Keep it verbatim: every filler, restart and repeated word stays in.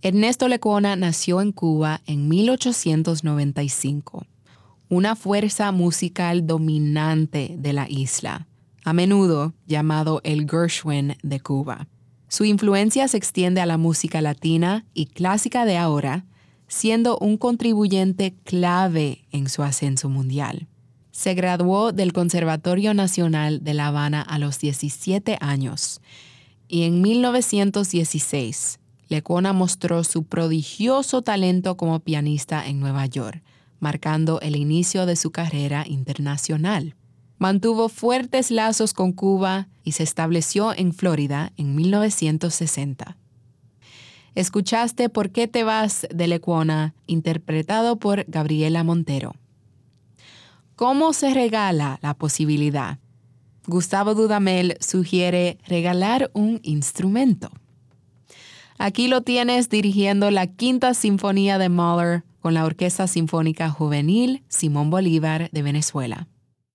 Ernesto Lecuona nació en Cuba en mil ochocientos noventa y cinco, una fuerza musical dominante de la isla, a menudo llamado el Gershwin de Cuba. Su influencia se extiende a la música latina y clásica de ahora, siendo un contribuyente clave en su ascenso mundial. Se graduó del Conservatorio Nacional de La Habana a los diecisiete años y en mil novecientos dieciséis Lecuona mostró su prodigioso talento como pianista en Nueva York, marcando el inicio de su carrera internacional. Mantuvo fuertes lazos con Cuba y se estableció en Florida en mil novecientos sesenta. Escuchaste ¿Por qué te vas? De Lecuona, interpretado por Gabriela Montero. ¿Cómo se regala la posibilidad? Gustavo Dudamel sugiere regalar un instrumento. Aquí lo tienes dirigiendo la Quinta Sinfonía de Mahler con la Orquesta Sinfónica Juvenil Simón Bolívar de Venezuela.